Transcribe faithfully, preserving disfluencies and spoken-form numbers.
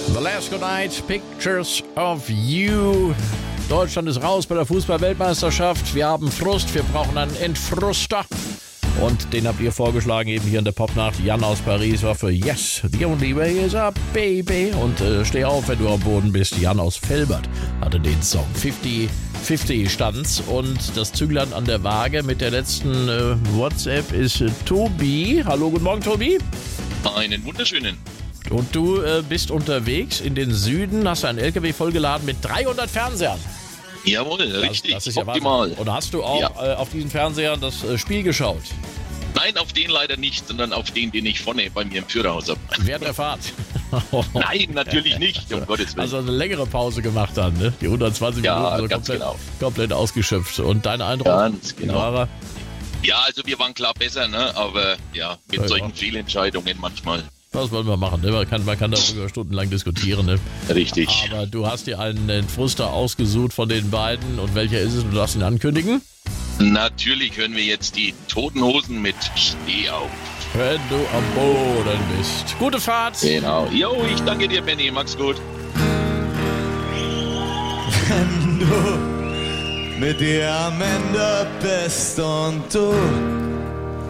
The Last Good Night, Pictures of You. Deutschland ist raus bei der Fußball-Weltmeisterschaft. Wir haben Frust, wir brauchen einen Entfruster. Und den habt ihr vorgeschlagen, eben hier in der Popnacht. Jan aus Paris war für Yes, the only way is up, baby. Und äh, steh auf, wenn du am Boden bist. Jan aus Velbert hatte den Song. fünfzig fünfzig stand's. Und das Züglein an der Waage mit der letzten äh, WhatsApp ist äh, Tobi. Hallo, guten Morgen, Tobi. Einen wunderschönen. Und du äh, bist unterwegs in den Süden, hast einen L K W vollgeladen mit dreihundert Fernsehern. Jawohl, richtig, das, das ist ja optimal. Wahnsinn. Und hast du auch ja. äh, auf diesen Fernsehern das äh, Spiel geschaut? Nein, auf den leider nicht, sondern auf den, den ich vorne bei mir im Führerhaus habe. Während der Fahrt? Nein, natürlich nicht, um Gottes Willen. Also eine längere Pause gemacht dann, ne? Die hundertzwanzig ja, Minuten so ganz komplett, genau. komplett ausgeschöpft. Und dein Eindruck? Ganz genau. War ja, also wir waren klar besser, ne? Aber ja, mit ja, solchen ja. Fehlentscheidungen manchmal. Was wollen wir machen? Ne? Man kann, man kann darüber stundenlang diskutieren. Ne? Richtig. Aber du hast dir einen Entfruster ausgesucht von den beiden. Und welcher ist es? Du darfst ihn ankündigen. Natürlich hören wir jetzt die Toten Hosen mit Steh auf. Wenn du am Boden bist. Gute Fahrt. Genau. Jo, ich danke dir, Benny. Mach's gut. Wenn du mit dir am Ende bist und du